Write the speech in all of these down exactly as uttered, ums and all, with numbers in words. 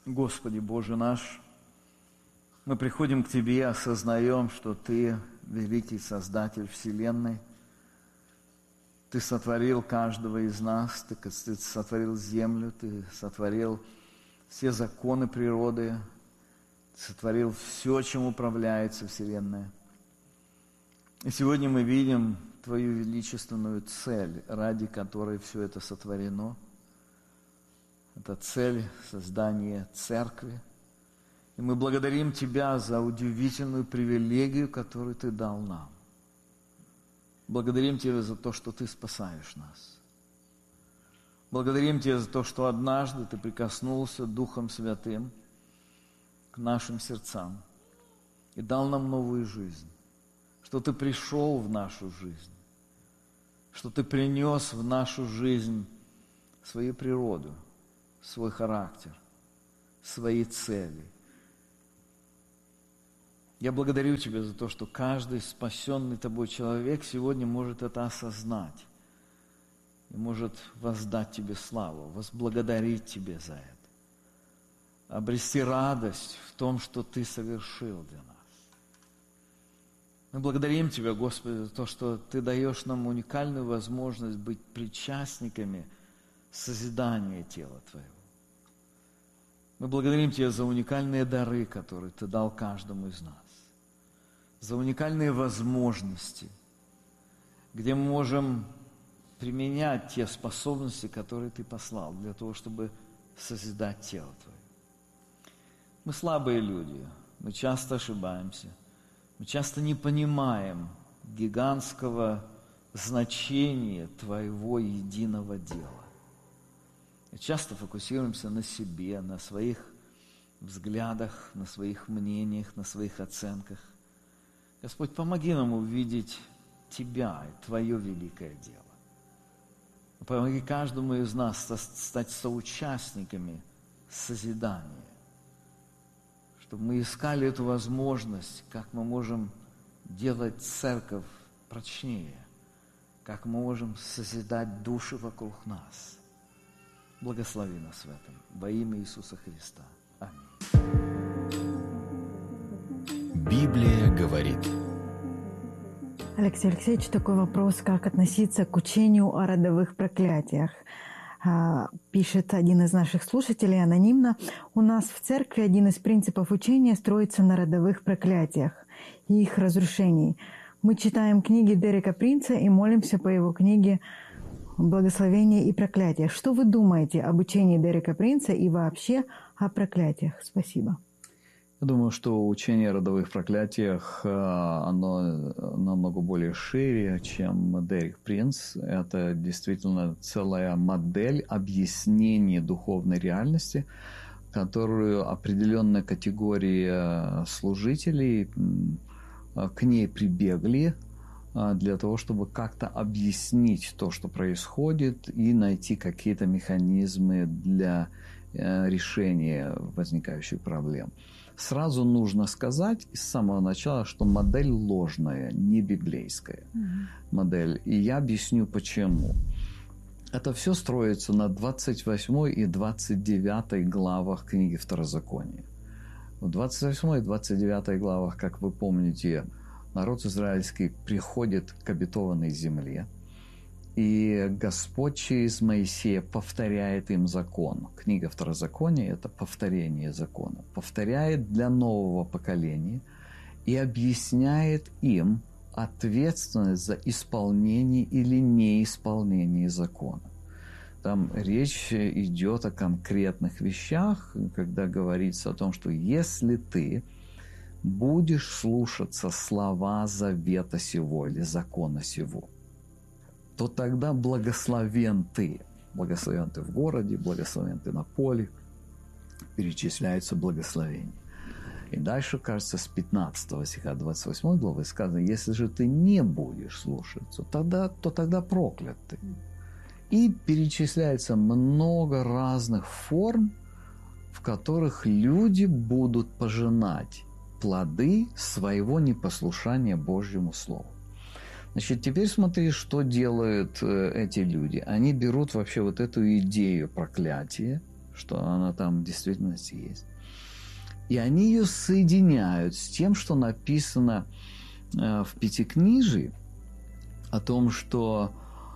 Господи Боже наш, мы приходим к Тебе, осознаем, что Ты великий Создатель Вселенной. Ты сотворил каждого из нас, Ты сотворил землю, Ты сотворил все законы природы, Ты сотворил все, чем управляется Вселенная. И сегодня мы видим Твою величественную цель, ради которой все это сотворено. Это цель создания церкви. И мы благодарим Тебя за удивительную привилегию, которую Ты дал нам. Благодарим Тебя за то, что Ты спасаешь нас. Благодарим Тебя за то, что однажды Ты прикоснулся Духом Святым к нашим сердцам и дал нам новую жизнь. Что Ты пришел в нашу жизнь. Что Ты принес в нашу жизнь свою природу, свой характер, свои цели. Я благодарю Тебя за то, что каждый спасенный Тобой человек сегодня может это осознать и может воздать Тебе славу, возблагодарить Тебе за это, обрести радость в том, что Ты совершил для нас. Мы благодарим Тебя, Господи, за то, что Ты даешь нам уникальную возможность быть причастниками созидания тела Твоего. Мы благодарим Тебя за уникальные дары, которые Ты дал каждому из нас, за уникальные возможности, где мы можем применять те способности, которые Ты послал, для того, чтобы созидать тело Твое. Мы слабые люди, мы часто ошибаемся, мы часто не понимаем гигантского значения Твоего единого дела. И часто фокусируемся на себе, на своих взглядах, на своих мнениях, на своих оценках. Господь, помоги нам увидеть Тебя и Твое великое дело. Помоги каждому из нас стать соучастниками созидания, чтобы мы искали эту возможность, как мы можем делать церковь прочнее, как мы можем созидать души вокруг нас. Благослови нас в этом. Во имя Иисуса Христа. Аминь. Библия говорит. Алексей Алексеевич, такой вопрос, как относиться к учению о родовых проклятиях. Пишет один из наших слушателей анонимно. У нас в церкви один из принципов учения строится на родовых проклятиях и их разрушении. Мы читаем книги Дерека Принца и молимся по его книге «Благословение и проклятие». Что вы думаете об учении Дерека Принца и вообще о проклятиях? Спасибо. Я думаю, что учение о родовых проклятиях, оно намного более шире, чем Дерек Принц. Это действительно целая модель объяснения духовной реальности, которую определенная категория служителей к ней прибегли для того, чтобы как-то объяснить то, что происходит, и найти какие-то механизмы для решения возникающих проблем. Сразу нужно сказать с самого начала, что модель ложная, не библейская mm-hmm. модель. И я объясню, почему. Это все строится на двадцать восьмой и двадцать девятой главах книги Второзакония. В двадцать восьмой и двадцать девятой главах, как вы помните, народ израильский приходит к обетованной земле, и Господь через Моисея повторяет им закон. Книга Второзакония – это повторение закона. Повторяет для нового поколения и объясняет им ответственность за исполнение или неисполнение закона. Там речь идет о конкретных вещах, когда говорится о том, что если ты будешь слушаться слова завета сего или закона сего, то тогда благословен ты. Благословен ты в городе, благословен ты на поле. Перечисляются благословения. И дальше, кажется, с пятнадцатого стиха двадцать восьмой главы сказано, если же ты не будешь слушаться, тогда, то тогда проклят ты. И перечисляется много разных форм, в которых люди будут пожинать плоды своего непослушания Божьему Слову. Значит, теперь смотри, что делают э, эти люди. Они берут вообще вот эту идею проклятия, что она там в действительности есть. И они ее соединяют с тем, что написано э, в Пятикнижии, о том, что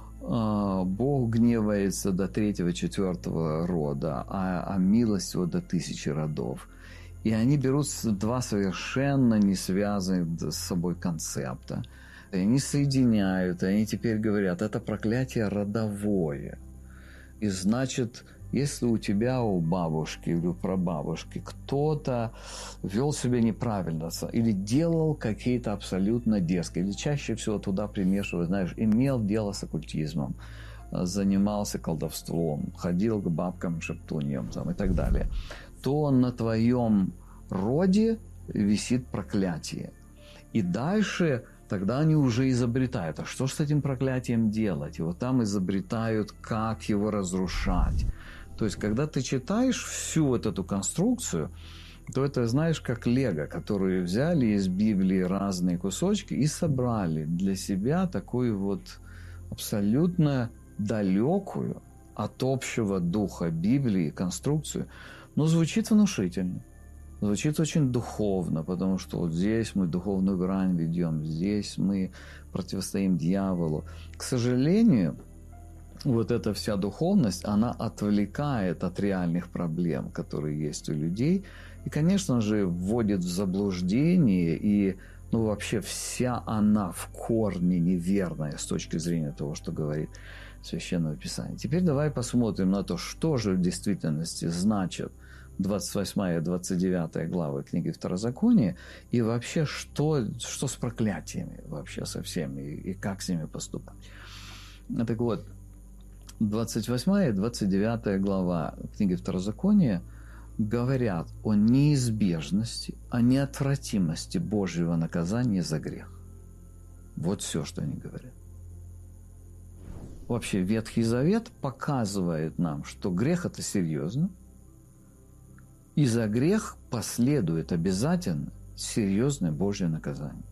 э, Бог гневается до третьего, четвертого рода, а, а милость его до тысячи родов. И они берут два совершенно не связанных с собой концепта. И они соединяют, и они теперь говорят, это проклятие родовое. И значит, если у тебя, у бабушки или у прабабушки кто-то вел себя неправильно или делал какие-то абсолютно дерзкие, или чаще всего туда примешивают, знаешь, имел дело с оккультизмом, занимался колдовством, ходил к бабкам-шептуньям там, и так далее, то на твоем роде висит проклятие. И дальше тогда они уже изобретают, а что же с этим проклятием делать? И вот там изобретают, как его разрушать. То есть, когда ты читаешь всю вот эту конструкцию, то это, знаешь, как лего, которые взяли из Библии разные кусочки и собрали для себя такую вот абсолютно далекую от общего духа Библии конструкцию. Но звучит внушительно. Звучит очень духовно, потому что вот здесь мы духовную грань ведем, здесь мы противостоим дьяволу. К сожалению, вот эта вся духовность, она отвлекает от реальных проблем, которые есть у людей, и, конечно же, вводит в заблуждение, и ну, вообще вся она в корне неверная с точки зрения того, что говорит Священное Писание. Теперь давай посмотрим на то, что же в действительности значит двадцать восьмая и двадцать девятая главы книги Второзакония, и вообще, что, что с проклятиями вообще со всеми, и, и как с ними поступать. Так вот, двадцать восьмая и двадцать девятая глава книги Второзакония говорят о неизбежности, о неотвратимости Божьего наказания за грех. Вот все, что они говорят. Вообще, Ветхий Завет показывает нам, что грех – это серьезно, и за грех последует обязательно серьезное Божье наказание.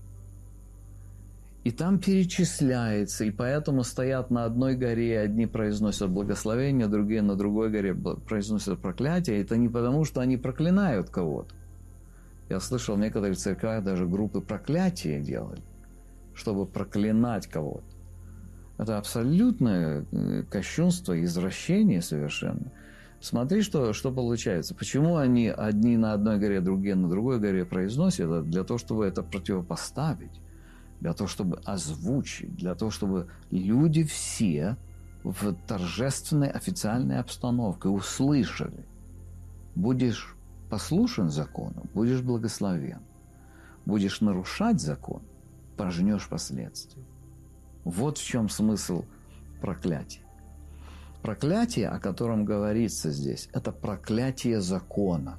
И там перечисляется, и поэтому стоят на одной горе, одни произносят благословение, другие на другой горе произносят проклятие. Это не потому, что они проклинают кого-то. Я слышал, в некоторых церквях даже группы проклятия делали, чтобы проклинать кого-то. Это абсолютное кощунство, извращение совершенно. Смотри, что, что получается. Почему они одни на одной горе, другие на другой горе произносят? Это для того, чтобы это противопоставить, для того, чтобы озвучить, для того, чтобы люди все в торжественной официальной обстановке услышали. Будешь послушен закону, будешь благословен. Будешь нарушать закон, пожнешь последствия. Вот в чем смысл проклятия. Проклятие, о котором говорится здесь, это проклятие закона.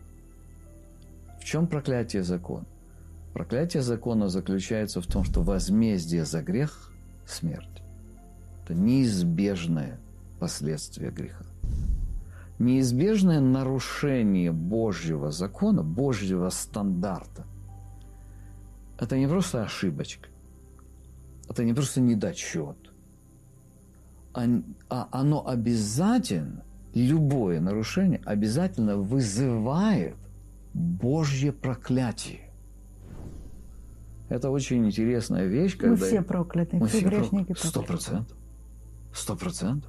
В чем проклятие закона? Проклятие закона заключается в том, что возмездие за грех – смерть. Это неизбежное последствие греха. Неизбежное нарушение Божьего закона, Божьего стандарта – это не просто ошибочка, это не просто недочет, а оно обязательно, любое нарушение обязательно вызывает Божье проклятие. Это очень интересная вещь, когда... Мы все прокляты, мы все все грешники прокляты. Сто прокляты. процентов. Сто процентов.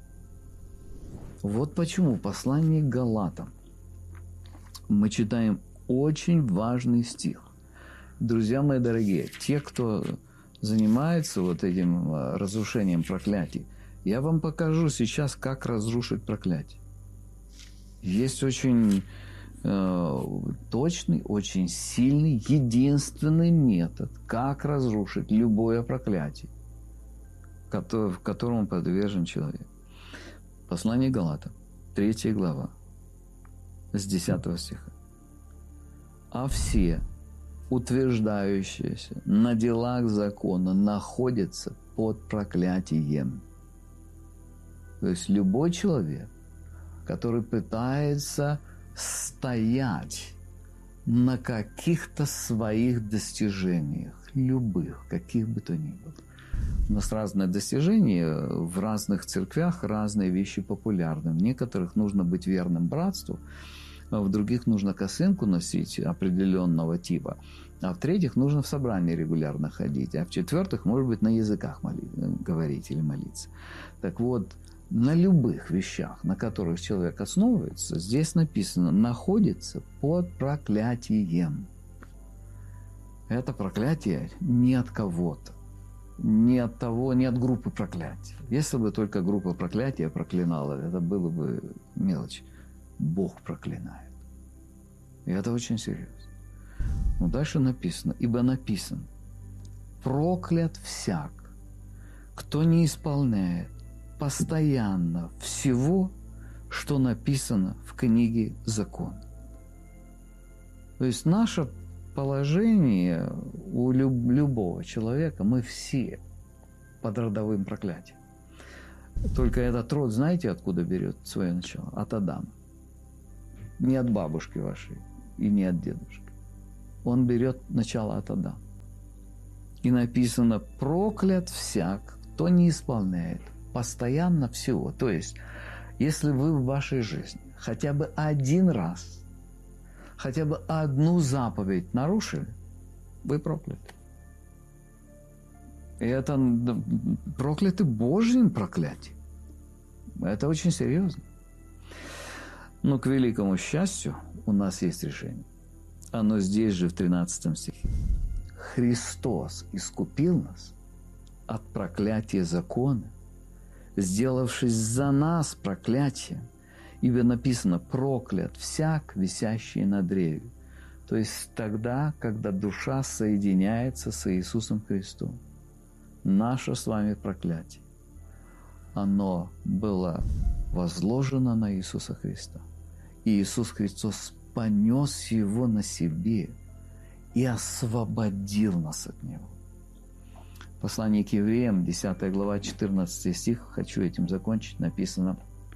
Вот почему в послании к Галатам мы читаем очень важный стих. Друзья мои дорогие, те, кто занимается вот этим разрушением проклятий, я вам покажу сейчас, как разрушить проклятие. Есть очень э, точный, очень сильный, единственный метод, как разрушить любое проклятие, который, которому подвержен человек. Послание Галатам, третья глава, с десятого стиха. «А все, утверждающиеся на делах закона, находятся под проклятием». То есть любой человек, который пытается стоять на каких-то своих достижениях, любых, каких бы то ни было, У нас разные достижения, в разных церквях разные вещи популярны. В некоторых нужно быть верным братству, а в других нужно косынку носить определенного типа, а в третьих нужно в собрание регулярно ходить, а в четвертых, может быть, на языках молить, говорить или молиться. Так вот, на любых вещах, на которых человек основывается, здесь написано «находится под проклятием». Это проклятие не от кого-то, не от того, не от группы проклятия. Если бы только группа проклятия проклинала, это было бы мелочь. Бог проклинает. И это очень серьезно. Но дальше написано, ибо написано, проклят всяк, кто не исполняет постоянно всего, что написано в книге закона. То есть наше положение у любого человека, мы все под родовым проклятием. Только этот род, знаете, откуда берет свое начало? От Адама. Не от бабушки вашей и не от дедушки. Он берет начало от Адама. И написано, проклят всяк, кто не исполняет постоянно всего. То есть, если вы в вашей жизни хотя бы один раз, хотя бы одну заповедь нарушили, вы прокляты. И это прокляты Божьим проклятием. Это очень серьезно. Но, к великому счастью, у нас есть решение. Оно здесь же, в тринадцатом стихе. Христос искупил нас от проклятия закона, сделавшись за нас проклятием, ибо написано «проклят всяк, висящий на древе». То есть тогда, когда душа соединяется с Иисусом Христом. Наше с вами проклятие, оно было возложено на Иисуса Христа. И Иисус Христос понес его на себе и освободил нас от него. Послание к евреям, десятая глава, четырнадцатый стих, хочу этим закончить, написано,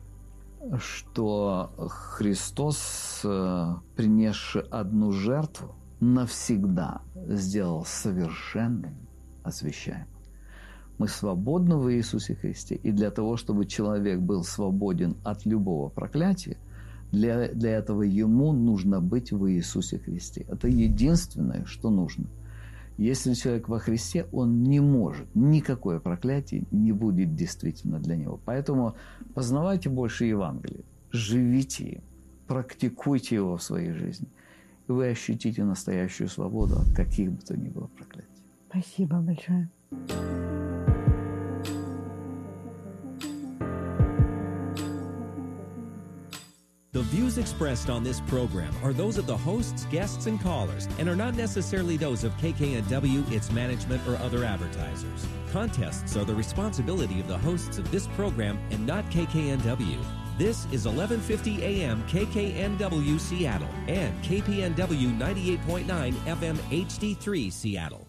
что Христос, принесший одну жертву, навсегда сделал совершенным, освящаемым. Мы свободны в Иисусе Христе, и для того, чтобы человек был свободен от любого проклятия, для, для этого ему нужно быть в Иисусе Христе. Это единственное, что нужно. Если человек во Христе, он не может, никакое проклятие не будет действительно для него. Поэтому познавайте больше Евангелия, живите им, практикуйте его в своей жизни, и вы ощутите настоящую свободу от каких бы то ни было проклятий. Спасибо большое. The views expressed on this program are those of the hosts, guests, and callers, and are not necessarily those of K K N W, its management, or other advertisers. Contests are the responsibility of the hosts of this program and not K K N W. This is eleven fifty A M K K N W Seattle and K P N W ninety-eight point nine F M H D three Seattle.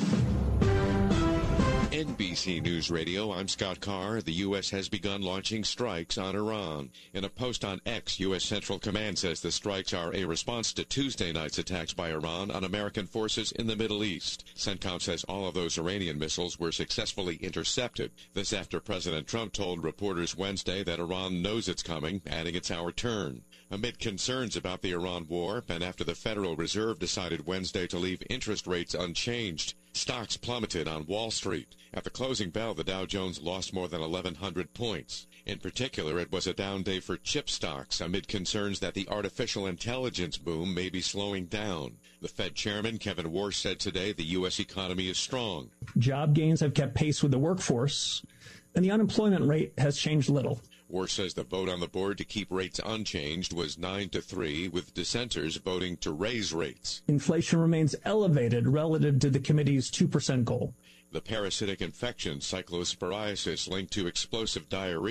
N B C News Radio, I'm Scott Carr. The U S has begun launching strikes on Iran. In a post on X, U S Central Command says the strikes are a response to Tuesday night's attacks by Iran on American forces in the Middle East. CENTCOM says all of those Iranian missiles were successfully intercepted. This after President Trump told reporters Wednesday that Iran knows it's coming, adding it's our turn. Amid concerns about the Iran war, and after the Federal Reserve decided Wednesday to leave interest rates unchanged, stocks plummeted on Wall Street. At the closing bell, the Dow Jones lost more than eleven hundred points. In particular, it was a down day for chip stocks amid concerns that the artificial intelligence boom may be slowing down. The Fed chairman, Kevin Warsh, said today the U S economy is strong. Job gains have kept pace with the workforce, and the unemployment rate has changed little. Warsh says the vote on the board to keep rates unchanged was nine to three, with dissenters voting to raise rates. Inflation remains elevated relative to the committee's two percent goal. The parasitic infection cyclosporiasis linked to explosive diarrhea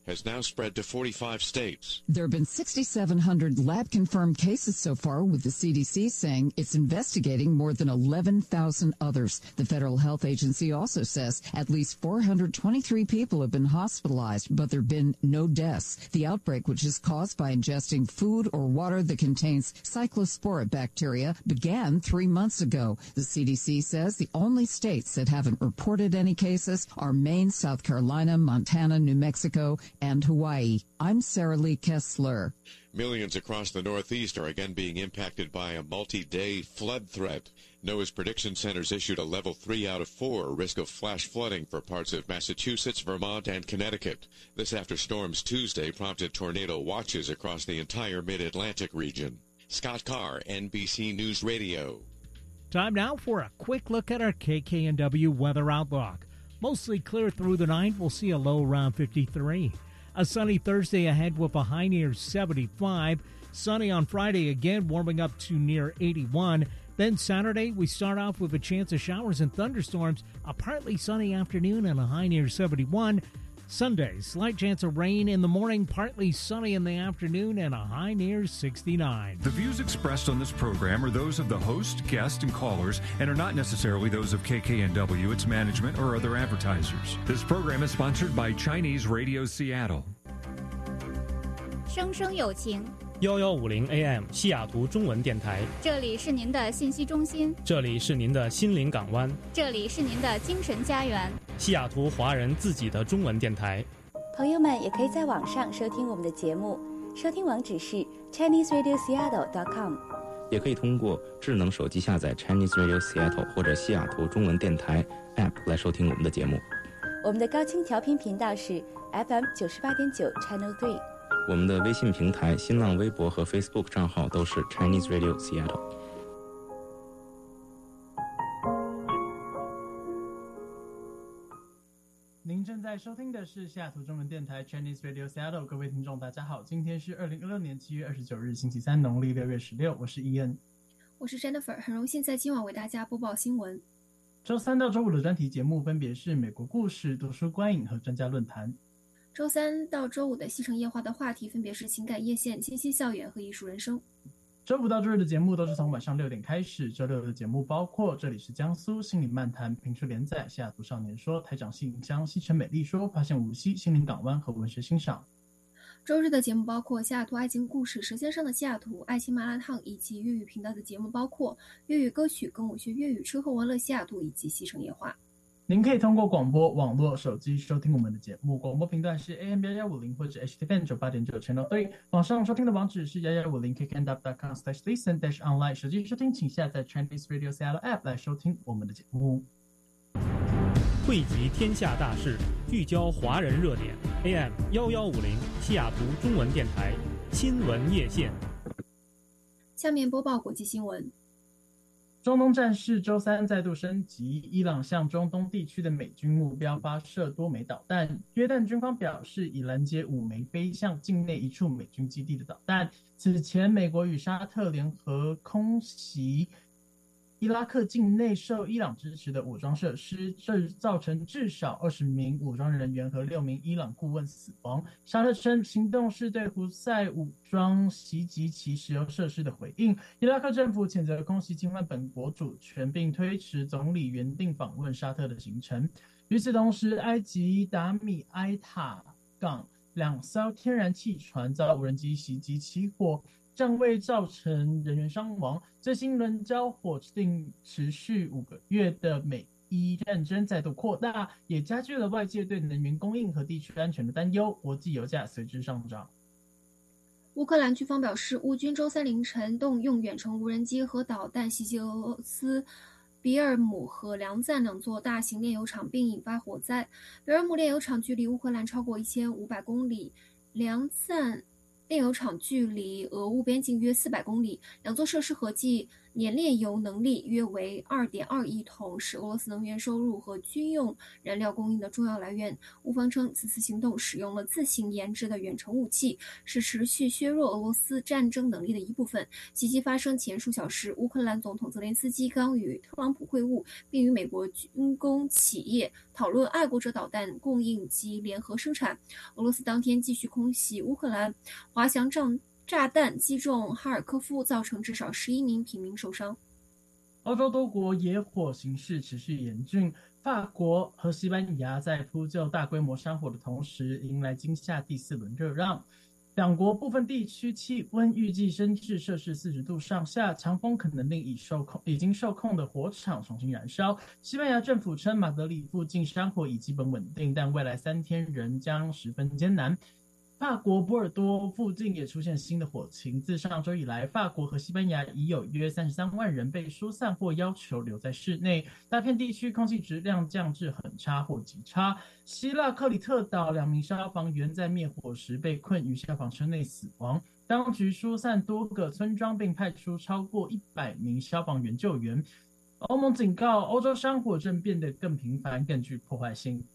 has now spread to forty-five states. There have been six thousand seven hundred lab-confirmed cases so far, with the C D C saying it's investigating more than eleven thousand others. The Federal Health Agency also says at least four hundred twenty-three people have been hospitalized, but there have been no deaths. The outbreak, which is caused by ingesting food or water that contains cyclospora bacteria, began three months ago. The C D C says the only states that haven't reported any cases are Maine, South Carolina, Montana, New Mexico, and Hawaii. I'm Sarah Lee Kessler. Millions across the Northeast are again being impacted by a multi-day flood threat. NOAA's prediction centers issued a level three out of four risk of flash flooding for parts of Massachusetts, Vermont, and Connecticut. This after storms Tuesday prompted tornado watches across the entire mid-Atlantic region. Scott Carr, N B C News Radio. Time now for a quick look at our K K N W weather outlook. Mostly clear through the night. We'll see a low around fifty-three. A sunny Thursday ahead with a high near seventy-five. Sunny on Friday again, warming up to near eighty-one. Then Saturday, we start off with a chance of showers and thunderstorms, a partly sunny afternoon and a high near seventy-one. Sunday, slight chance of rain in the morning, partly sunny in the afternoon, and a high near sixty-nine. The views expressed on this program are those of the host, guest, and callers, and are not necessarily those of K K N W, its management, or other advertisers. This program is sponsored by Chinese Radio Seattle. 生生有情一一五零 A M 西雅图中文电台， 这里是您的信息中心， 这里是您的心灵港湾， 这里是您的精神家园， 西雅图华人自己的中文电台。 朋友们也可以在网上收听我们的节目，收听网址是 Chinese Radio Seattle dot com， 也可以通过智能手机下载 Chinese Radio Seattle 或者西雅图中文电台 App 来收听我们的节目。 我们的高清调频频道是 F M 九十八点九 Channel three。 我们的微信平台、新浪微博和 Facebook 账号都是 Chinese Radio Seattle。 您正在收听的是西雅图中文电台 Chinese Radio Seattle。各位听众，大家好，今天是二零二六年七月二十九日，星期三，农历六月十六。我是 Ian， 我是 Jennifer， 很荣幸在今晚为大家播报新闻。 周三到周五的专题节目分别是美国故事、读书观影和专家论坛。 周三到周五的西城夜话的话题分别是情感夜线、清新校园和艺术人生。 周五到周日的节目都是从晚上六点开始。周六的节目包括这里是江苏心灵漫谈、评书连载、西雅图少年说、台长信箱、西城美丽说、发现无锡、心灵港湾和文学欣赏。 周日的节目包括西雅图爱情故事、舌尖上的西雅图、爱情麻辣烫，以及粤语频道的节目包括粤语歌曲、跟我学粤语、吃喝玩乐西雅图以及西城夜话。 您可以通过广播、网络、手机收听我们的节目。广播频段是 A M 一一五零或者 H T F M 九十八点九 Channel three。网上收听的网址是一一五零 K K N W dot com slash listen dash online。手机收听请下载 Chinese Radio Seattle App 来收听我们的节目。 汇集天下大事，聚焦华人热点。A M 一一五零西雅图中文电台新闻夜线。 下面播报国际新闻。 中东战事周三再度升级，伊朗向中东地区的美军目标发射多枚导弹。约旦军方表示，已拦截五枚飞向境内一处美军基地的导弹。此前，美国与沙特联合空袭伊拉克境内受伊朗支持的武装设施，这造成至少二十名武装人员和六名伊朗顾问死亡。沙特称行动是对胡塞武装袭击其石油设施的回应。伊拉克政府谴责空袭侵犯本国主权，并推迟总理原定访问沙特的行程。与此同时，埃及达米埃塔港两艘天然气船遭无人机袭击起火，暂未造成人员伤亡。最新轮交火令持续五个月的美伊战争再度扩大，也加剧了外界对能源供应和地区安全的担忧，国际油价随之上涨。 乌克兰军方表示，乌军周三凌晨动用远程无人机和导弹袭击俄罗斯比尔姆和梁赞两座大型炼油厂，并引发火灾。比尔姆炼油厂距离乌克兰超过一千五百公里，梁赞炼油厂距离俄乌边境约四百公里，两座设施合计年炼油能力约为 二点二亿桶，是俄罗斯能源收入和军用燃料供应的重要来源。乌方称，此次行动使用了自行研制的远程武器，是持续削弱俄罗斯战争能力的一部分。袭击发生前数小时，乌克兰总统泽连斯基刚与特朗普会晤，并与美国军工企业讨论爱国者导弹供应及联合生产。俄罗斯当天继续空袭乌克兰，滑翔炸炸弹击中哈尔科夫，造成至少十一名平民受伤。 欧洲多国野火形势持续严峻，法国和西班牙在扑救大规模山火的同时，迎来今夏第四轮热浪。两国部分地区气温预计升至摄氏四十度上下，强风可能令已受控已经受控的火场重新燃烧。西班牙政府称，马德里附近山火已基本稳定，但未来三天仍将十分艰难。法国波尔多附近也出现新的火情，自上周以来，法国和西班牙已有约三十三万人被疏散或要求留在室内，大片地区空气质量降至很差或极差。希腊克里特岛两名消防员在灭火时被困于消防车内死亡，当局疏散多个村庄，并派出超过一百名消防员救援。欧盟警告，欧洲山火正变得更频繁、更具破坏性。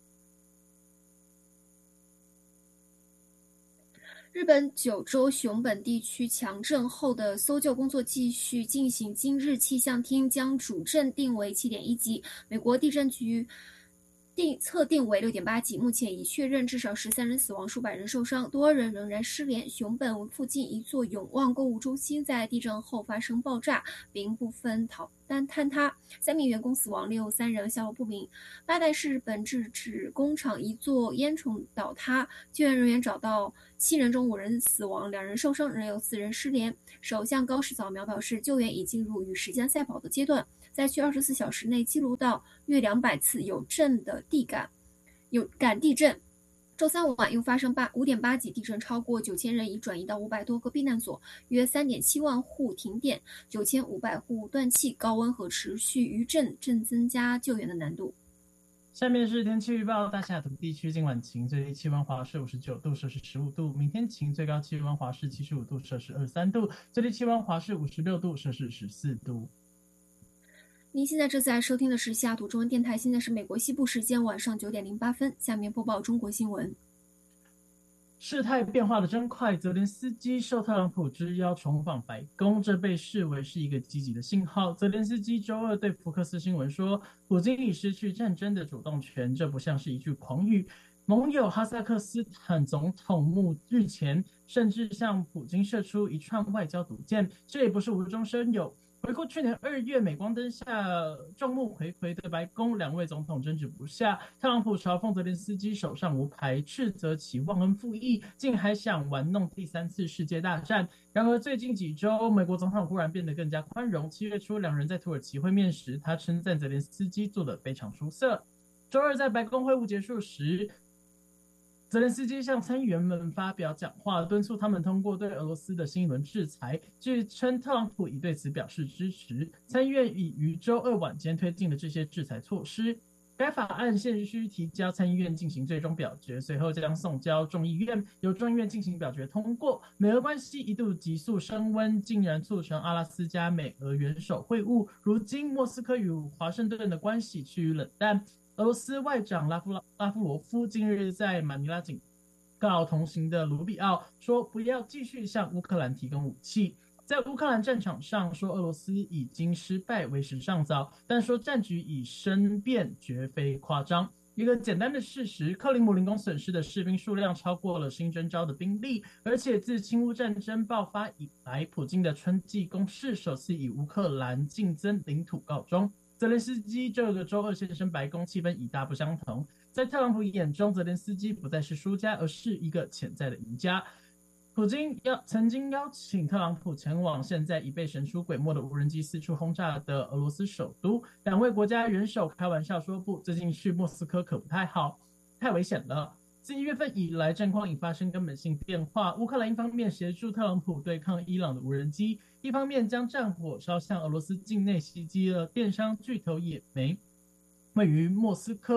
日本九州熊本地区强震后的搜救工作继续进行，今日气象厅将主震定为 七点一 级，美国地震局定测定为 六点八 级，目前已确认至少十三人死亡，数百人受伤，多人仍然失联。熊本附近一座永旺购物中心在地震后发生爆炸，并部分逃单坍塌，三名员工死亡，另有三人下落不明。八代市本制纸工厂一座烟囱倒塌，救援人员找到七人中五人死亡，两人受伤，仍有四人失联。首相高市早苗表示，救援已进入与时间赛跑的阶段，在去二十四小时内记录到约两百次有震的地感有感地震。周三晚又发生五点八级地震，超过九千人已转移到五百多个避难所，约 三点七万户停电，九千五百户断气。高温和持续余震正增加救援的难度。 下面是天气预报，大西雅图地区今晚晴，最低气温华氏五十九度，摄氏十五度；明天晴，最高气温华氏七十五度，摄氏二十三度，最低气温华氏五十六度，摄氏十四度。 您现在正在收听的是西雅图中文电台，现在是美国西部时间晚上九点零八分。下面播报中国新闻。 事态变化的真快，泽连斯基受特朗普之邀重访白宫，这被视为是一个积极的信号。泽连斯基周二对福克斯新闻说，普京已失去战争的主动权，这不像是一句狂语。盟友哈萨克斯坦总统穆日前甚至向普京射出一串外交毒箭，这也不是无中生有。回顾去年二月镁光灯下众目睽睽的白宫，两位总统争执不下，特朗普嘲讽泽连斯基手上无牌，斥责其忘恩负义，竟还想玩弄第三次世界大战。然而最近几周，美国总统忽然变得更加宽容。七月初两人在土耳其会面时，他称赞泽连斯基做得非常出色。周二在白宫会晤结束时，泽连斯基向参议员们发表讲话，敦促他们通过对俄罗斯的新一轮制裁，据称特朗普已对此表示支持。参议院已于周二晚间推进了这些制裁措施，该法案现需提交参议院进行最终表决，随后将送交众议院，由众议院进行表决通过。美俄关系一度急速升温，竟然促成阿拉斯加美俄元首会晤，如今莫斯科与华盛顿的关系趋于冷淡。俄罗斯外长拉夫拉夫罗夫近日在马尼拉警告同行的卢比奥，说不要继续向乌克兰提供武器。在乌克兰战场上，说俄罗斯已经失败为时尚早，但说战局已生变绝非夸张。一个简单的事实，克里姆林宫损失的士兵数量超过了新征召的兵力，而且自侵乌战争爆发以来，普京的春季攻势首次以乌克兰竞争领土告终。泽连斯基这个周二现身白宫，气氛已大不相同。在特朗普眼中，泽连斯基不再是输家，而是一个潜在的赢家。普京要曾经邀请特朗普前往现在已被神出鬼没的无人机四处轰炸的俄罗斯首都，两位国家元首开玩笑说，不，最近去莫斯科可不太好，太危险了。自一月份以来，战况已发生根本性变化。乌克兰一方面协助特朗普对抗伊朗的无人机，一方面将战火烧向俄罗斯境内，袭击了电商巨头野莓。位于莫斯科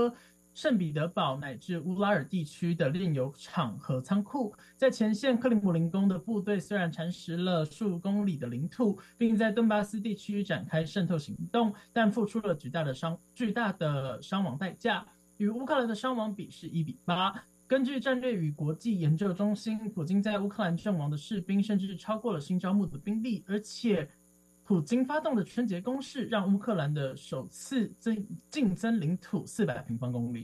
圣彼得堡乃至乌拉尔地区的炼油厂和仓库。在前线克里姆林宫的部队虽然蚕食了数公里的领土，并在顿巴斯地区展开渗透行动，但付出了巨大的伤巨大的伤亡代价，与乌克兰的伤亡比是一比八。根据战略与国际研究中心，普京在乌克兰阵亡的士兵甚至超过了新招募的兵力，而且普京发动的春节攻势让乌克兰的首次增净增领土四百平方公里。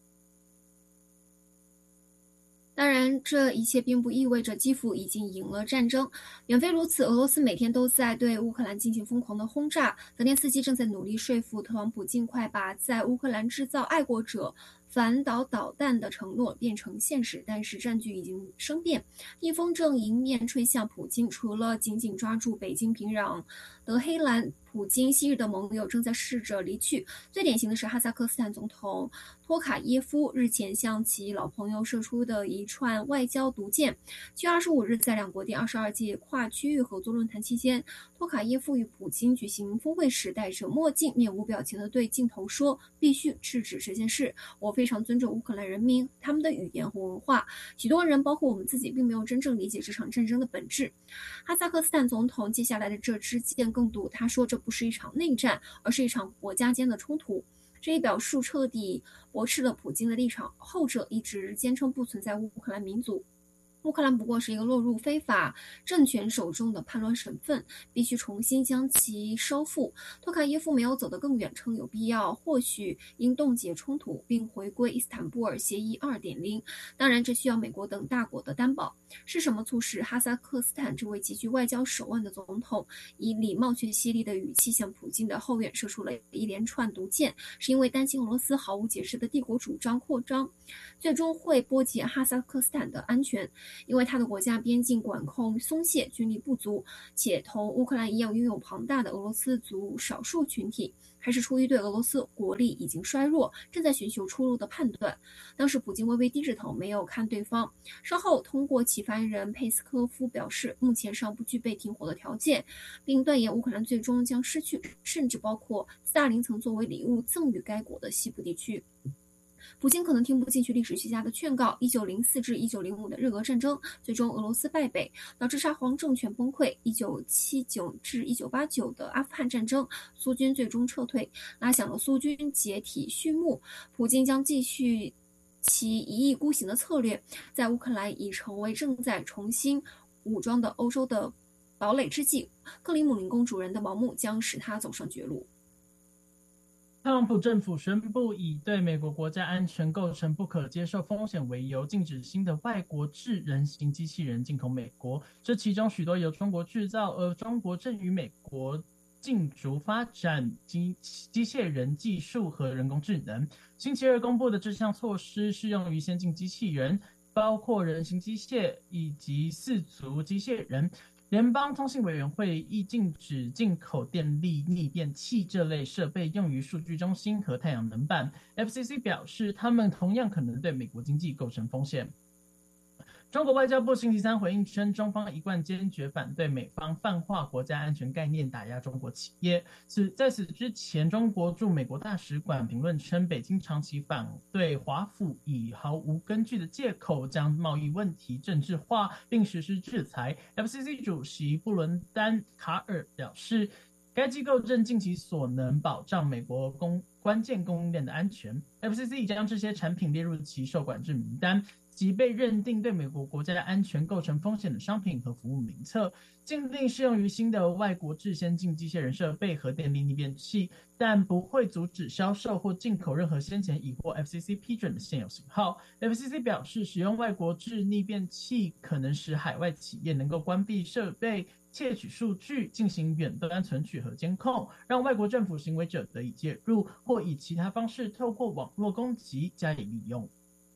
当然，这一切并不意味着基辅已经赢了战争。远非如此，俄罗斯每天都在对乌克兰进行疯狂的轰炸。泽连斯基正在努力说服特朗普尽快把在乌克兰制造爱国者反导导弹的承诺变成现实，但是战局已经生变，逆风正迎面吹向普京。除了紧紧抓住北京、平壤、德黑兰，普京昔日的盟友正在试着离去。最典型的是哈萨克斯坦总统托卡耶夫日前向其老朋友射出的一串外交毒箭。七月二十五日，在两国第二十二届跨区域合作论坛期间，托卡耶夫与普京举行峰会时，戴着墨镜、面无表情地对镜头说：“必须制止这件事。我非常尊重乌克兰人民，他们的语言和文化。许多人，包括我们自己，并没有真正理解这场战争的本质。”哈萨克斯坦总统接下来的这支箭更毒，他说这不是一场内战，而是一场国家间的冲突。这一表述彻底驳斥了普京的立场，后者一直坚称不存在乌克兰民族。乌克兰不过是一个落入非法政权手中的叛乱省份，必须重新将其收复。托卡耶夫没有走得更远，称有必要或许应冻结冲突，并回归伊斯坦布尔协议 二点零。 当然，这需要美国等大国的担保。是什么促使哈萨克斯坦这位极具外交手腕的总统以礼貌却犀利的语气向普京的后院射出了一连串毒箭？是因为担心俄罗斯毫无解释的帝国主张扩张最终会波及哈萨克斯坦的安全，因为他的国家边境管控松懈，军力不足，且同乌克兰一样拥有庞大的俄罗斯族少数群体，还是出于对俄罗斯国力已经衰弱，正在寻求出路的判断。当时普京微微低着头，没有看对方。稍后通过其发言人佩斯科夫表示，目前尚不具备停火的条件，并断言乌克兰最终将失去甚至包括斯大林曾作为礼物赠予该国的西部地区。普京可能听不进去历史学家的劝告，一九零四至一九零五的日俄战争，最终俄罗斯败北，导致沙皇政权崩溃。一九七九至一九八九的阿富汗战争，苏军最终撤退，拉响了苏军解体序幕。普京将继续其一意孤行的策略，在乌克兰已成为正在重新武装的欧洲的堡垒之际，克里姆林宫主人的盲目将使他走上绝路。 特朗普政府宣布以对美国国家安全构成不可接受风险为由，禁止新的外国制人形机器人进口美国。这其中许多由中国制造，而中国正与美国竞逐发展机机械人技术和人工智能。星期二公布的这项措施适用于先进机器人，包括人形机械以及四足机械人。联邦通信委员会亦禁止进口电力逆变器这类设备用于数据中心和太阳能板。F C C 表示，他们同样可能对美国经济构成风险。中国外交部星期三回应称，中方一贯坚决反对美方泛化国家安全概念，打压中国企业。在此之前，中国驻美国大使馆评论称，北京长期反对华府以毫无根据的借口将贸易问题政治化，并实施制裁。F C C 主席布伦丹·卡尔表示，该机构正尽其所能保障美国公关键供应链的安全。F C C 已将这些产品列入其受管制名单，即被认定对美国国家的安全构成风险的商品和服务名册。禁令适用于新的外国制先进机械人设备和电力逆变器，但不会阻止销售或进口任何先前已获 F C C 批准的现有型号。F C C 表示，使用外国制逆变器可能使海外企业能够关闭设备，窃取数据，进行远端存取和监控，让外国政府行为者得以介入，或以其他方式透过网络攻击加以利用。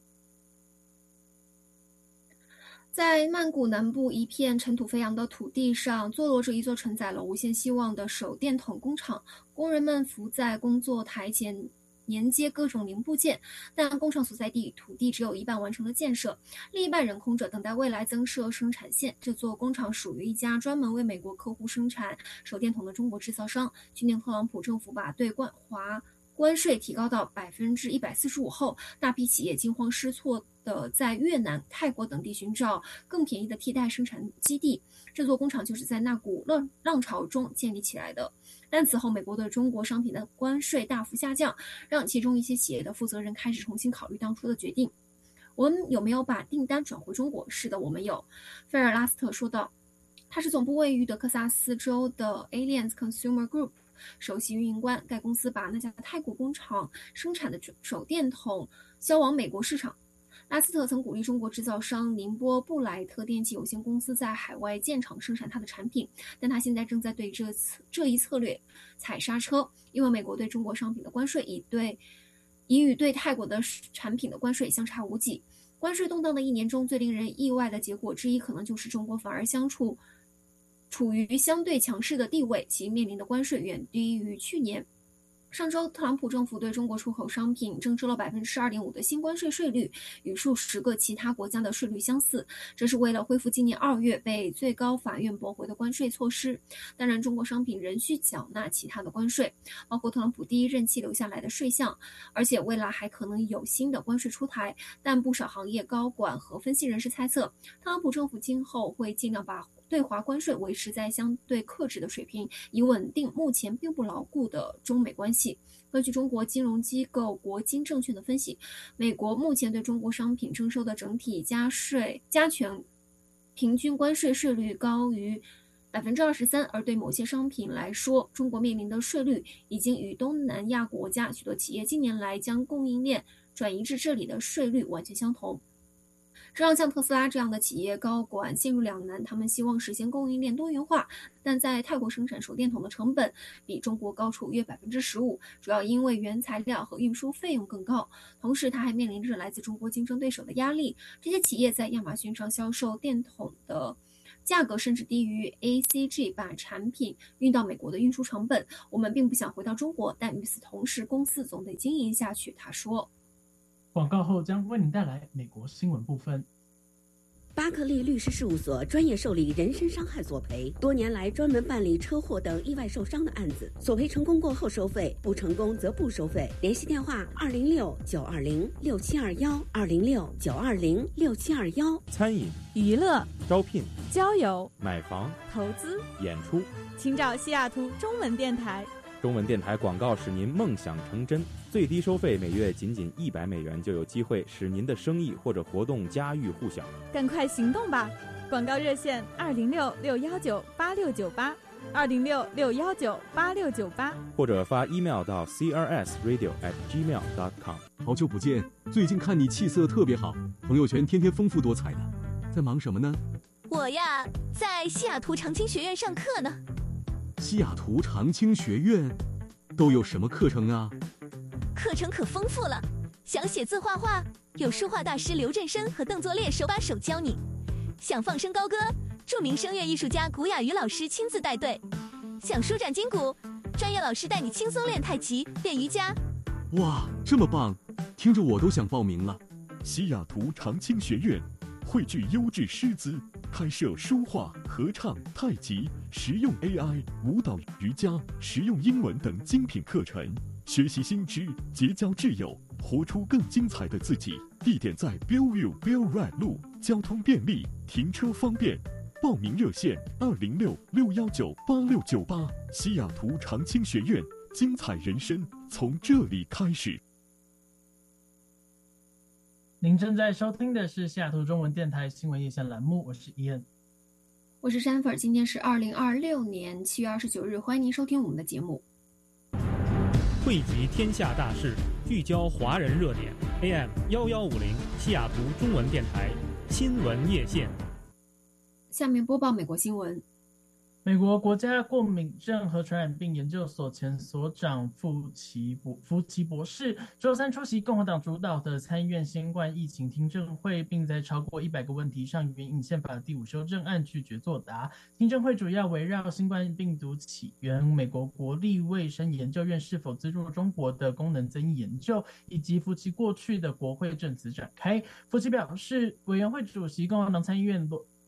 在曼谷南部一片尘土飞扬的土地上，坐落着一座承载了无限希望的手电筒工厂。工人们伏在工作台前连接各种零部件，但工厂所在地土地只有一半完成了建设，另一半仍空着，等待未来增设生产线。这座工厂属于一家专门为美国客户生产手电筒的中国制造商。去年特朗普政府把对华关税提高到百分之一百四十五后，大批企业惊慌失措的在越南、泰国等地寻找更便宜的替代生产基地。这座工厂就是在那股浪浪潮中建立起来的。但此后，美国对中国商品的关税大幅下降，让其中一些企业的负责人开始重新考虑当初的决定。我们有没有把订单转回中国？是的，我们有。菲尔拉斯特说道。他是总部位于德克萨斯州的 Alliance Consumer Group 首席运营官。该公司把那家泰国工厂生产的手电筒销往美国市场。拉斯特曾鼓励中国制造商宁波布莱特电器有限公司在海外建厂生产它的产品，但他现在正在对这次这一策略踩刹车，因为美国对中国商品的关税已对已与对泰国的产品的关税相差无几。关税动荡的一年中，最令人意外的结果之一，可能就是中国反而相处处于相对强势的地位，其面临的关税远低于去年。上周，特朗普政府对中国出口商品征收了 百分之十二点五 的新关税税率，与数十个其他国家的税率相似。这是为了恢复今年二月被最高法院驳回的关税措施。当然，中国商品仍需缴纳其他的关税，包括特朗普第一任期留下来的税项，而且未来还可能有新的关税出台。但不少行业高管和分析人士猜测，特朗普政府今后会尽量把对华关税维持在相对克制的水平，以稳定目前并不牢固的中美关系。根据中国金融机构国金证券的分析，美国目前对中国商品征收的整体加税加权平均关税税率高于 百分之二十三， 而对某些商品来说，中国面临的税率已经与东南亚国家许多企业近年来将供应链转移至这里的税率完全相同。这让像特斯拉这样的企业高管陷入两难，他们希望实现供应链多元化，但在泰国生产手电筒的成本比中国高出约 百分之十五， 主要因为原材料和运输费用更高。同时，它还面临着来自中国竞争对手的压力。这些企业在亚马逊上销售电筒的价格甚至低于 A C G 把产品运到美国的运输成本。我们并不想回到中国，但与此同时，公司总得经营下去，他说。 广告后将为您带来美国新闻部分。 巴克利律师事务所专业受理人身伤害索赔，多年来专门办理车祸等意外受伤的案子，索赔成功过后收费，不成功则不收费。联系电话二零六九二零六七二一，二零六九二零六七二一。 餐饮、 娱乐、 招聘、 交友、 买房、 投资、 演出， 请找西雅图中文电台。 中文电台广告使您梦想成真，最低收费每月仅仅一百美元，就有机会使您的生意或者活动家喻户晓。 赶快行动吧！广告热线二零六六幺九八六九八，二零六六幺九八六九八， 或者发 email 到 c r s radio at gmail dot com。 好久不见，最近看你气色特别好，朋友圈天天丰富多彩的，在忙什么呢？ 我呀，在西雅图长青学院上课呢。 西雅图长青学院都有什么课程啊？ 课程可丰富了，想写字画画，有书画大师刘振生和邓作烈手把手教你；想放声高歌，著名声乐艺术家古雅瑜老师亲自带队；想舒展筋骨，专业老师带你轻松练太极、练瑜伽。 哇，这么棒，听着我都想报名了。 西雅图长青学院汇聚优质师资，开设书画、合唱、太极、实用 A I、舞蹈、瑜伽、实用英文等精品课程，学习新知，结交挚友，活出更精彩的自己。地点在 Bellevue Bell Ride 路，交通便利，停车方便。报名热线二零六六幺九八六九八。西雅图长青学院，精彩人生从这里开始。 您正在收听的是西雅图中文电台新闻夜线栏目，我是伊恩， 我是山粉。今天是二零二六年七月二十九日，欢迎您收听我们的节目。 汇集天下大事，聚焦华人热点。A M 一一五零西雅图中文电台新闻夜线。 下面播报美国新闻。 美国国家过敏症和传染病研究所前所长福奇博福奇博士周三出席共和党主导的参议院新冠疫情听证会，并在超过一百个问题上援引宪法第五修正案拒绝作答。听证会主要围绕新冠病毒起源、美国国立卫生研究院是否资助中国的功能增益研究，以及福奇过去的国会证词展开。福奇表示，委员会主席共和党参议院罗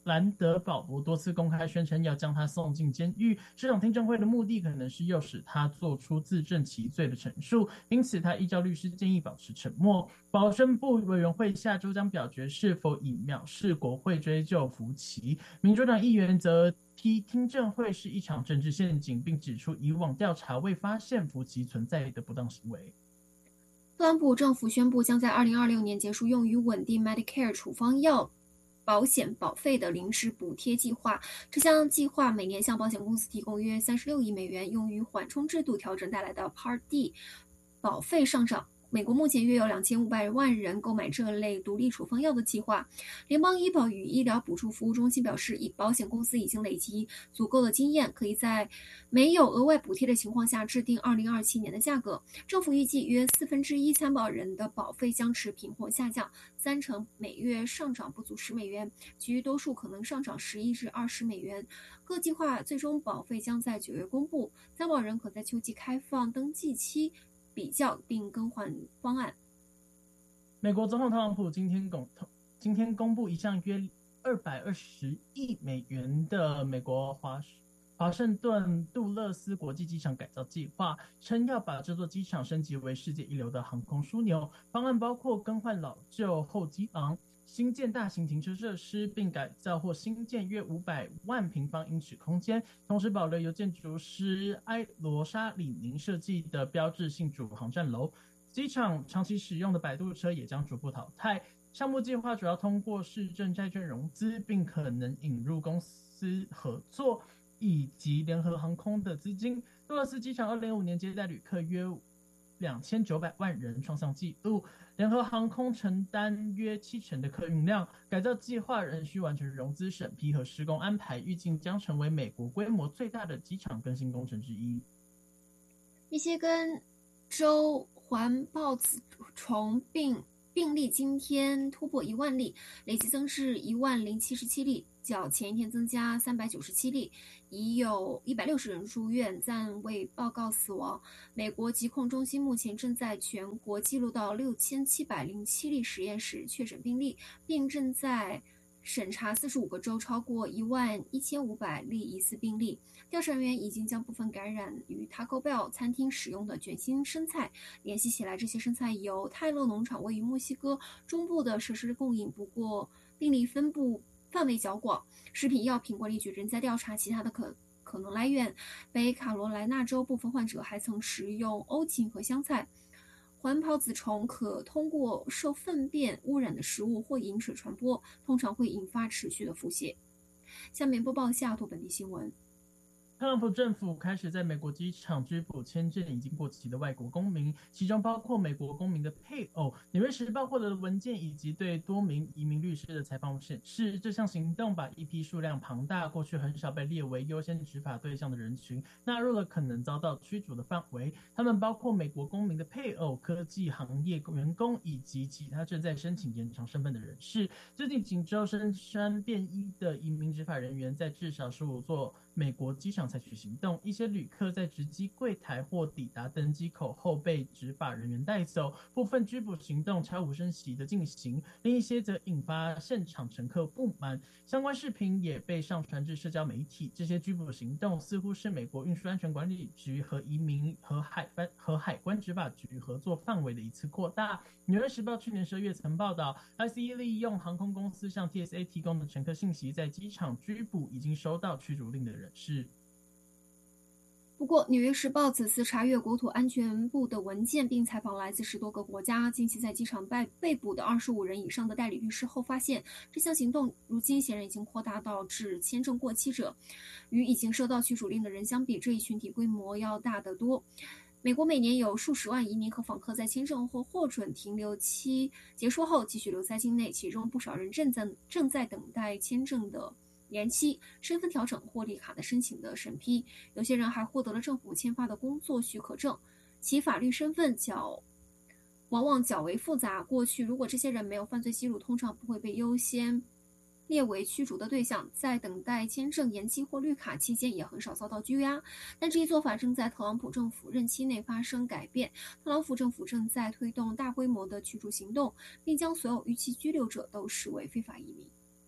兰德保罗多次公开宣称要将他送进监狱，这场听证会的目的可能是诱使他做出自证其罪的陈述，因此他依照律师建议保持沉默。保证部委员会下周将表决是否以藐视国会追究福奇。民主党议员则批听证会是一场政治陷阱，并指出以往调查未发现福奇存在的不当行为。 特朗普政府宣布将在二零二六年结束用于稳定 Medicare 处方药保险保费的临时补贴计划。这项计划每年向保险公司提供约三十六亿美元，用于缓冲制度调整带来的 Part D 保费上涨。美国目前约有两千五百万人购买这类独立处方药的计划。联邦医保与医疗补助服务中心表示，保险公司已经累积足够的经验，可以在没有额外补贴的情况下制定二零二七年的价格。政府预计约四分之一参保人的保费将持平或下降，三成每月上涨不足十美元，其余多数可能上涨十一至二十美元。各计划最终保费将在九月公布，参保人可在秋季开放登记期比较并更换方案。 美国总统特朗普今天公今天公布一项约二百二十亿美元的美国华华盛顿杜勒斯国际机场改造计划，称要把这座机场升级为世界一流的航空枢纽。方案包括更换老旧候机廊、新建大型停车设施，并改造或新建约五百万平方英尺空间，同时保留由建筑师埃罗莎里宁设计的标志性主航站楼。机场长期使用的摆渡车也将逐步淘汰。项目计划主要通过市政债券融资，并可能引入公司合作以及联合航空的资金。杜勒斯机场二零二五年接待旅客约两千九百万人，创下纪录。联合航空承担约七成的客运量。改造计划仍需完成融资审批和施工安排，预计将成为美国规模最大的机场更新工程之一。 密歇根州环孢子虫病病例今天突破一万例，累计增至一万零七十七例，较前一天增加三百九十七例，已有一百六十人住院，暂未报告死亡。美国疾控中心目前正在全国记录到六千七百零七例实验室确诊病例，并正在审查四十五个州超过一万一千五百例疑似病例。调查人员已经将部分感染于 Taco Bell 餐厅使用的卷心生菜联系起来，这些生菜由泰勒农场位于墨西哥中部的设施供应，不过病例分布范围较广。食品药品管理局仍在调查其他的可可能来源。北卡罗来纳州部分患者还曾食用欧芹和香菜。环孢子虫可通过受粪便污染的食物或饮水传播，通常会引发持续的腹泻。下面播报西雅图本地新闻。 特朗普政府开始在美国机场拘捕签证已经过期的外国公民，其中包括美国公民的配偶。纽约时报获得的文件以及对多名移民律师的采访显示，这项行动把一批数量庞大、过去很少被列为优先执法对象的人群纳入了可能遭到驱逐的范围。他们包括美国公民的配偶、科技行业员工以及其他正在申请延长身份的人士。最近几周深山便衣的移民执法人员在至少十五座美国机场采取行动，一些旅客在值机柜台或抵达登机口后被执法人员带走，部分拘捕行动悄无声息地进行，另一些则引发现场乘客不满。相关视频也被上传至社交媒体。这些拘捕行动似乎是美国运输安全管理局和移民和海关和海关执法局合作范围的一次扩大。纽约时报去年十二月曾报道 ，I C E 利用航空公司向 T S A 提供的乘客信息，在机场拘捕已经收到驱逐令的人士。 不过，《纽约时报》此次查阅国土安全部的文件，并采访来自十多个国家、近期在机场被被捕的二十五人以上的代理律师后，发现这项行动如今显然已经扩大到至签证过期者。与已经收到驱逐令的人相比，这一群体规模要大得多。美国每年有数十万移民和访客在签证或获准停留期结束后继续留在境内，其中不少人正在正在等待签证的延期、身份调整或绿卡的申请的审批，有些人还获得了政府签发的工作许可证，其法律身份较往往较为复杂。过去，如果这些人没有犯罪记录，通常不会被优先列为驱逐的对象，在等待签证延期或绿卡期间也很少遭到拘押。但这一做法正在特朗普政府任期内发生改变。特朗普政府正在推动大规模的驱逐行动，并将所有逾期居留者都视为非法移民。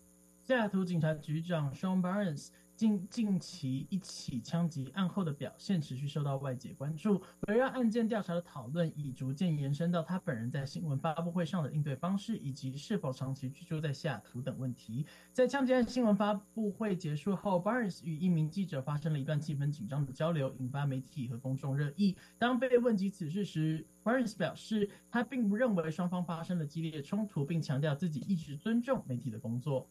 西雅图警察局长 Sean Barnes 近近期一起枪击案后的表现持续受到外界关注，围绕案件调查的讨论已逐渐延伸到他本人在新闻发布会上的应对方式，以及是否长期居住在西雅图等问题。在枪击案新闻发布会结束后， Barnes 与一名记者发生了一段气氛紧张的交流，引发媒体和公众热议。当被问及此事时， Barnes 表示他并不认为双方发生了激烈冲突，并强调自己一直尊重媒体的工作。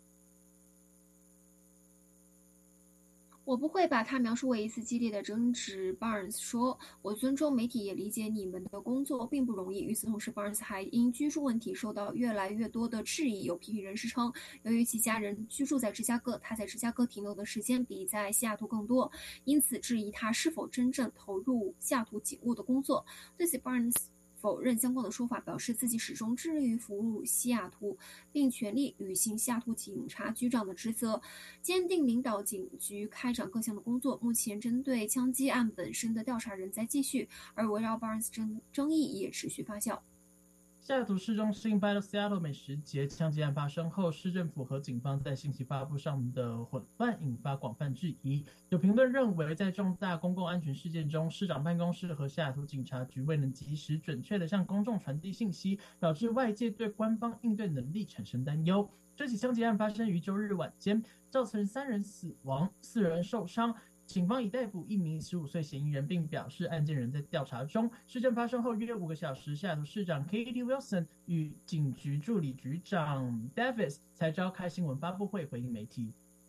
我不会把它描述为一次激烈的争执 Barnes 说，我尊重媒体，也理解你们的工作并不容易。与此同时， Barnes 还因居住问题受到越来越多的质疑。有批评人士称，由于其家人居住在芝加哥，他在芝加哥停留的时间比在西雅图更多，因此质疑他是否真正投入西雅图警务的工作。对此 Barnes否认相关的说法，表示自己始终致力于服务西雅图，并全力履行西雅图警察局长的职责，坚定领导警局开展各项的工作。目前针对枪击案本身的调查仍在继续，而围绕 Barnes 争争议也持续发酵。 西雅图市中心 Battle Seattle 美食节枪击案发生后，市政府和警方在信息发布上的混乱引发广泛质疑。有评论认为，在重大公共安全事件中，市长办公室和西雅图警察局未能及时准确地向公众传递信息，导致外界对官方应对能力产生担忧。这起枪击案发生于周日晚间，造成三人死亡，四人受伤。警方已逮捕一名十五岁嫌疑人，并表示案件仍在调查中。事件发生后约五个小时，西雅图市长 Katie Wilson 与警局助理局长 Davis 才召开新闻发布会回应媒体。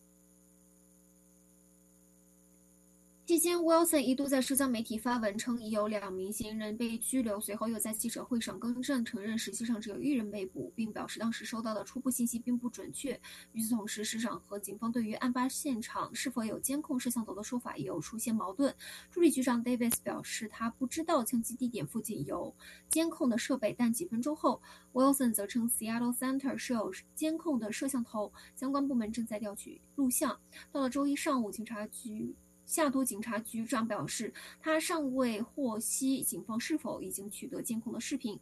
期间 Wilson 一度在社交媒体发文称已有两名嫌疑人被拘留，随后又在记者会上更正，承认实际上只有一人被捕，并表示当时收到的初步信息并不准确。与此同时，市长和警方对于案发现场是否有监控摄像头的说法也有出现矛盾。助理局长 Davis 表示他不知道枪击地点附近有监控的设备，但几分钟后 Wilson 则称 Seattle Center 设有监控的摄像头，相关部门正在调取录像。到了周一上午，警察局西雅图警察局长表示，他尚未获悉警方是否已经取得监控的视频。